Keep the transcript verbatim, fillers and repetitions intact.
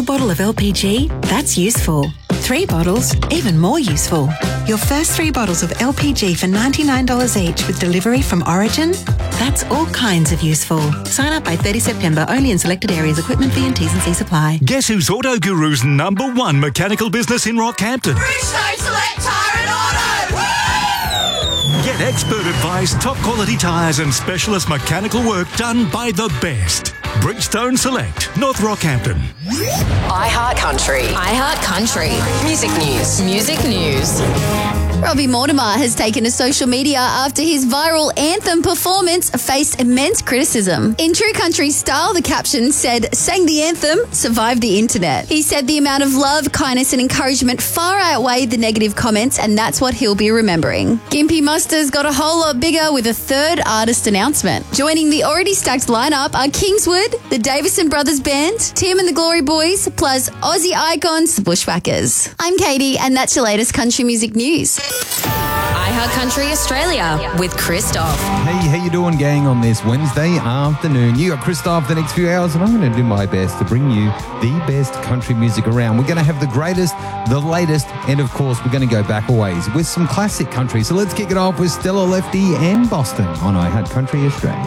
bottle of L P G? That's useful. Three bottles? Even more useful. Your first three bottles of L P G for ninety-nine dollars each with delivery from Origin? That's all kinds of useful. Sign up by thirtieth September, only in selected areas. Equipment fee and T's and C's apply. Guess who's Auto Guru's number one mechanical business in Rockhampton? Bridgestone Select Tyre and Auto! Woo! Get expert advice, top quality tyres and specialist mechanical work done by the best. Bridgestone Select, North Rockhampton. iHeart Country. iHeart Country. Music news. Music news. Robbie Mortimer has taken to social media after his viral anthem performance faced immense criticism. In true country style, the caption said, "Sang the anthem, survived the internet." He said the amount of love, kindness and encouragement far outweighed the negative comments, and that's what he'll be remembering. Gimpy Muster's got a whole lot bigger with a third artist announcement. Joining the already stacked lineup are Kingswood, the Davison Brothers Band, Tim and the Glory Boys, plus Aussie icons, the Bushwhackers. I'm Katie, and that's your latest country music news. iHeart Country Australia with Christoph. Hey, how you doing, gang, on this Wednesday afternoon? You got Christoph the next few hours, and I'm going to do my best to bring you the best country music around. We're going to have the greatest, the latest, and of course, we're going to go back a ways with some classic country. So let's kick it off with Stella Lefty and Boston on iHeart Country Australia.